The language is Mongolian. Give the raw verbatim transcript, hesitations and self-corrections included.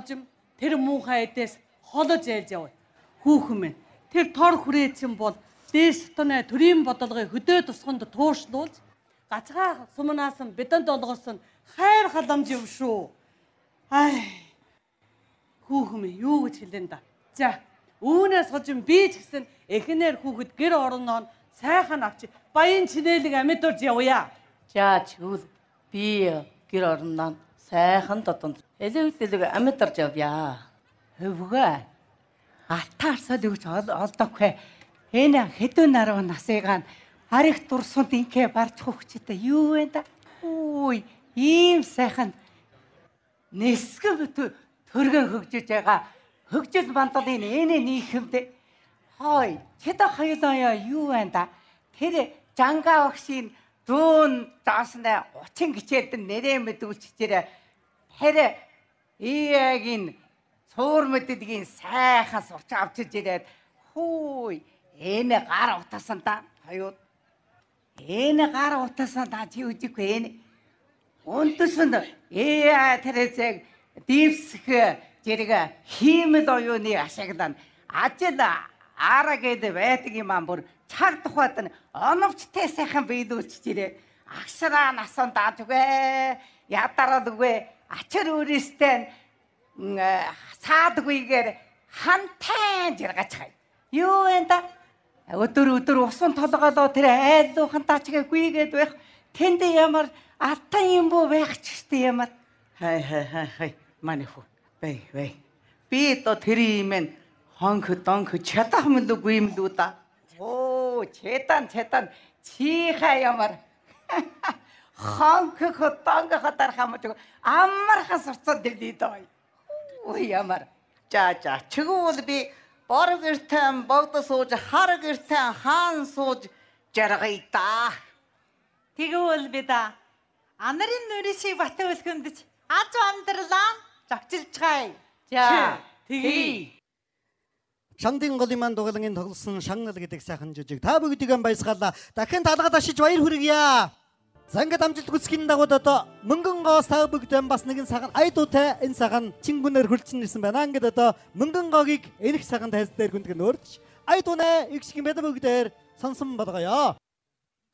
хожим тэр муухай эдээс холож ээлж яваа. Хүүхэн минь тэр тор хүрээчин бол дээш дотны төрийн бодлогыг хөдөө тусганд туушнуулж гацгаа сумнаас нь бидэнд олгосон хайр халамж юм шүү. Ай. Хүүхэн минь юу гэж хэлэн да. За, үүнээс хожим би ч гэсэн эхнэр хүүхэд гэр орноо сайхан авчи баян чинэлэг амьдурж явъя. За чигвэл би гэр орноо сайхан додонд элэг-элэг амьдарч явъя. Өвгөө. Алтаарсал өгч олдоггүй. Энэ хэдэн нарав насыгаан арих дурсунд инкэ барч хөвчтэй юу вэ да? Үй, ийм сайхан нэсгэв төргөн хөгжиж байгаа. Хөгжил бандалын энэ нийхэмд хой, тэд хоёулаа юу вэ да? Тэр жанга багшийн зүүн заасна учин гिचэлд нэрээ мэдүүлчихээрээ тэр иягийн суур мэддгийн сайхан сурч авчиж ирээд хүй энэ гар утасан да хоёуд энэ гар утасан да чи үжихгүй энэ өндөсөнд ээ тэрэг дивсх зэрэг хиймэл оюуны ашиглан ажил арагэд байдаг юм аа бүр цаг тухайд нь оновчтой сайхан биелүүлчих жирээ агшраа насан даадгүй ядаралгүй ачаар өөрөөстэй саадгүйгээр хантай жиргач хай юу вэ да өдөр өдөр усан толгоолоо тэр айлуухан тачгүйгээд байх тэнд ямар алтан юм бо байх ч гэжтэй ямар хай хай хай хай манайху бай бай би то тэр юм эн хонх донх чадахмэлгүй юм лүү да. Оо, чедан чедан чиха ямар хонх хотонг хатар хамж амархан сурцсан дэлий дой. Ой ямар. За за чигвэл би бор гэртэн богд сууж хар гэртэн хаан сууж жаргая да. Тэгвэл би да анарын нүрийн бат өлгөндж аз амьдралаа зогчилж гай. За тэгье. Шандын голиман дугалангийн тоглосон шангал гэдэг сайхан жижиг та бүгдийг баясгалаа. Дахин талгаад ашиж баяр хүргье. За ингээд амжилт хүсгийн дагуу одоо мөнгөн гоос та бүгдэн бас нэгэн сахан айдуутай энэ сахан чингүнээр хөлчин ирсэн байна. Ингээд одоо мөнгөн гогийг энэх сахан тайлс дээр хүндгэн өөрч айдуунаа игшгийн бэдэ бүгдээр сонсон болгоё.